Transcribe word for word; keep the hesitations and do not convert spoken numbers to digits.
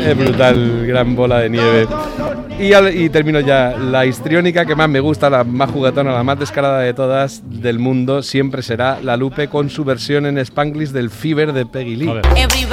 Es brutal, gran bola de nieve. Y, al, y termino ya. La histriónica que más me gusta, la más juguetona, la más descarada de todas del mundo, siempre será la Lupe con su versión en Spanglish del Fever de Peggy Lee.